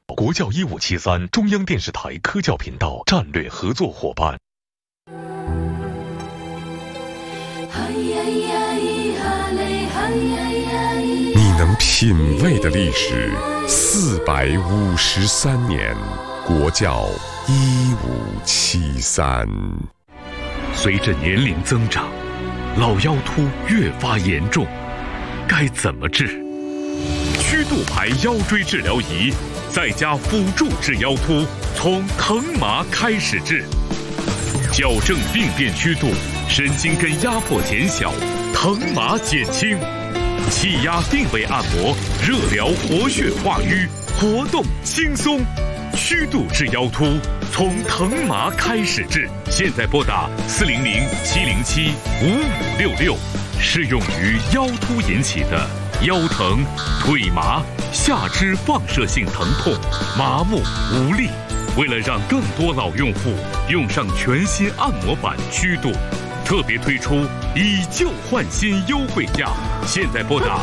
国教1573中央电视台科教频道战略合作伙伴。 你能品味的历史453年，国教1573。 随着年龄增长，老腰突越发严重，该怎么治？曲度牌腰椎治疗仪在家辅助治腰突，从疼麻开始治，矫正病变曲度，神经根压迫减小，疼麻减轻，气压定位按摩，热疗活血化瘀，活动轻松。曲度治腰突，从疼麻开始治。现在拨打400-707-5566，适用于腰突引起的腰疼、腿麻、下肢放射性疼痛、麻木无力。为了让更多老用户用上全新按摩板曲度，特别推出以旧换新优惠价。现在拨打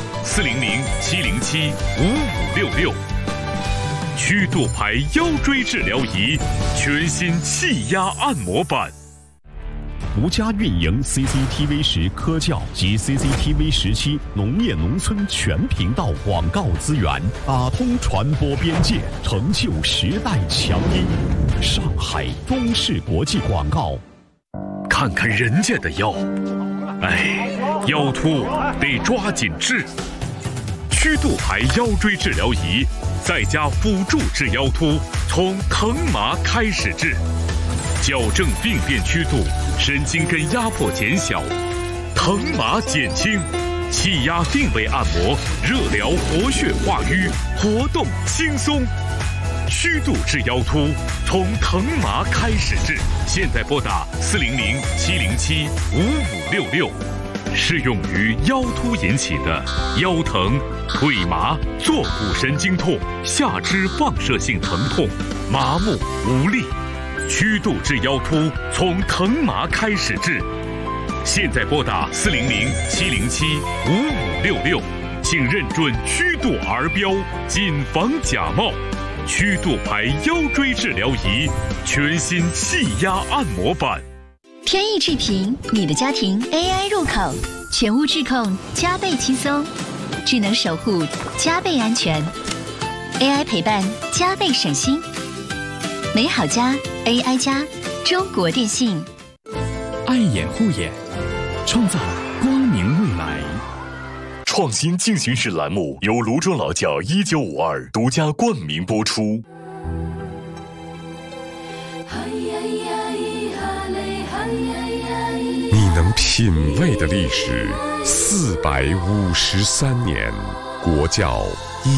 400-707-5566。曲度牌腰椎治疗仪，全新气压按摩板。 独家运营 CCTV10科教及 CCTV17农业农村全频道广告资源，打通传播边界，成就时代强音。上海中视国际广告。 看看人家的腰，哎，腰突得抓紧治。曲度牌腰椎治疗仪，在家辅助治腰突，从疼麻开始治，矫正病变曲度，神经根压迫减小，疼麻减轻，气压定位按摩，热疗活血化瘀，活动轻松。曲度治腰突，从疼麻开始治。现在拨打400-707-5566，适用于腰突引起的腰疼、腿麻、坐骨神经痛、下肢放射性疼痛、麻木无力。曲度治腰突，从疼麻开始治。现在拨打400-707-5566，请认准曲度儿标，谨防假冒。曲度牌腰椎治疗仪，全新气压按摩板。 天翼智频，你的家庭 AI 入口，全屋智控加倍轻松，智能守护加倍安全， AI 陪伴加倍省心。美好家 AI 家，中国电信。 爱眼护眼，创造光明未来。 创新进行时栏目由泸州老窖1952独家冠名播出。 你能品味的历史453年，国教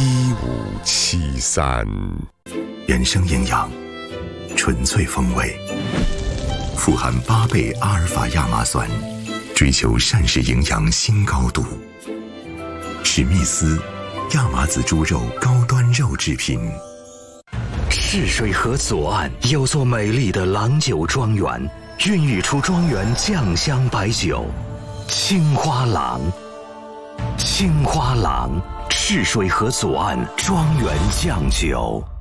1573。 原生营养，纯粹风味，富含8倍阿尔法亚麻酸，追求膳食营养新高度。史密斯亚麻籽猪肉高端肉制品。 赤水河左岸有座美丽的郎酒庄园，孕育出庄园酱香白酒青花郎。青花郎，赤水河左岸庄园酱酒。